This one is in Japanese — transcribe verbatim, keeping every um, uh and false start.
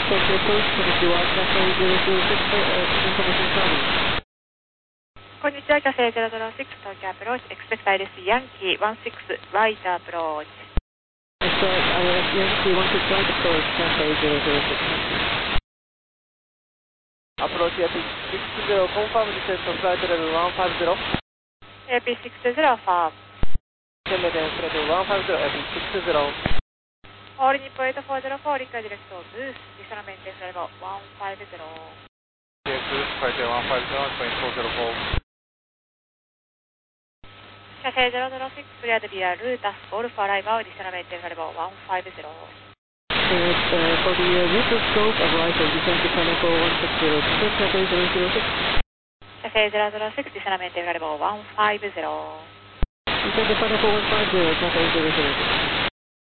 Tokyo Coast, konnichiwa, Cathayゼロゼロろく、information coming. こんにちは、キャセイゼロゼロろく、東京アプローチ、エクスペクタイです。ヤンキーじゅうろく、ライトアプローチ。 That's right, uh, Yankee one six right approach, Cathayゼロゼロろく. Approach A P six zero, confirm descent to flight level one five zero. エーピーシックスゼロ、ファーム。 ten maintenance level one five zero, A P six zero. All in point four zero four, require direct to boost, additional maintenance level one five zero. Yes, boost, flight level one five zero, point four zero four. キャセイゼロゼロろく、クリアでビアルータス、ゴルフアライバー、additional maintenance level one five zero. So, uh, for the uh, route scope, arrival, descent to Kaneko one six zero, descent Cathayゼロゼロろく. キャセイゼロゼロろく、additional maintenance level one five zero. Descent to Kaneko one five zero, Cathayゼロゼロろく.